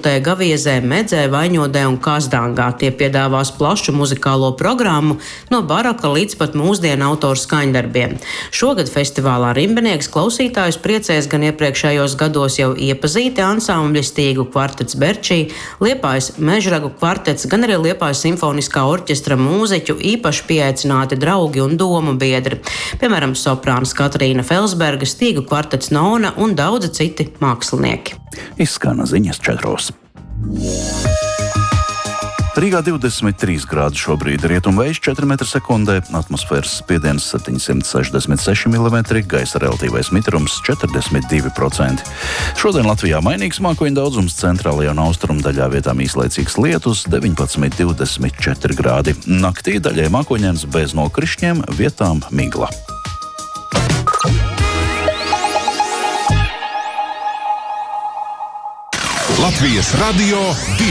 Aizmutē, Gaviezē, Medzē, Vaņodē un Kazdangā. Tie piedāvās plašu muzikālo programmu no baroka līdz pat mūsdienu autoru skaņdarbiem. Šogad festivālā Rimbenieks klausītājus priecēs gan iepriekšējos gados jau iepazīti ansambļi Stīgu kvartets Berčī, Liepājas Mežragu kvartets, gan arī Liepājas simfoniskā orķestra mūziķu īpaši pieaicināti draugi un domu biedri. Piemēram, soprāns Katrīna Felsberga, Stīgu kvartets Nona un daudzi citi mākslinieki. Izskan ziņas 4. Rīgā 23 grādi šobrīd, rietumvējš 4 m/sekundē, atmosfēras spiediens 766 mm, gaisa relatīvais mitrums 42%. Šodien Latvijā mainīgs mākoņu daudzums, centrālajā un austrumu daļā vietām īslaicīgs lietus 19,24 grādi. Naktī daļai mākoņains bez nokrišņiem, vietām migla. Latvijas Radio 2.